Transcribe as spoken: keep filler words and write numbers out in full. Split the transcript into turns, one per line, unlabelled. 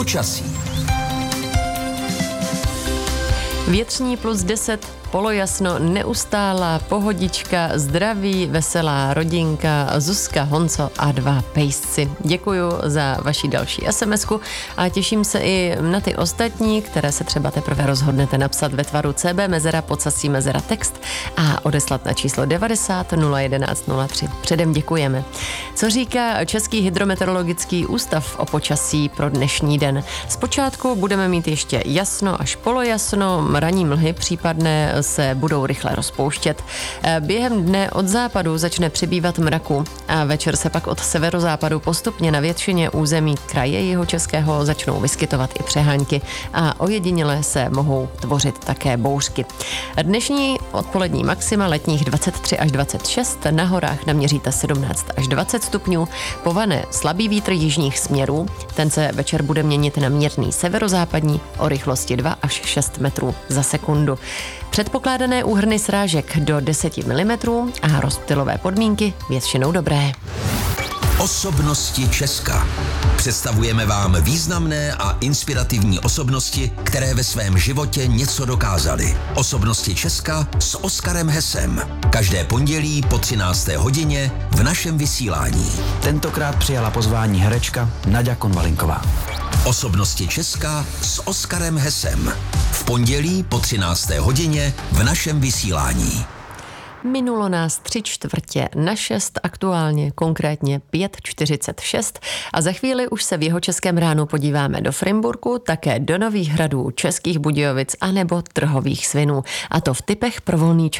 Počasí.
Větřní plus deset, polojasno, neustálá pohodička, zdraví, veselá rodinka, Zuzka, Honco a dva pejsci. Děkuju za vaši další SMSku a těším se i na ty ostatní, které se třeba teprve rozhodnete napsat ve tvaru C B mezera podsasí mezera text a odeslat na číslo devadesát nula jedenáct nula tři. Předem děkujeme. Co říká Český hydrometeorologický ústav o počasí pro dnešní den? Zpočátku budeme mít ještě jasno až polojasno, ranní mlhy případné se budou rychle rozpouštět. Během dne od západu začne přibývat mraku a večer se pak od severozápadu postupně na většině území kraje Jihočeského začnou vyskytovat i přehánky a ojediněle se mohou tvořit také bouřky. Dnešní odpolední maxima letních dvacet tři až dvacet šest, na horách naměříte sedmnáct až dvacet stupňů, povane slabý vítr jižních směrů, ten se večer bude měnit na mírný severozápadní o rychlosti dva až šest metrů za sekundu. Předpokládané úhrny srážek do deset milimetrů a rozptylové podmínky většinou dobré.
Osobnosti Česka. Představujeme vám významné a inspirativní osobnosti, které ve svém životě něco dokázaly. Osobnosti Česka s Oskarem Hesem. Každé pondělí po třinácté hodině v našem vysílání.
Tentokrát přijala pozvání herečka Naďa Konvalinková.
Osobnosti Česka s Oskarem Hesem. V pondělí po třinácté hodině v našem vysílání.
Minulo nás tři čtvrtě na šest, aktuálně konkrétně pět čtyřicet šest a za chvíli už se v Jihočeském ránu podíváme do Frimburku, také do Nových Hradů, Českých Budějovic a nebo Trhových Svinů. A to v tipech pro volný čas.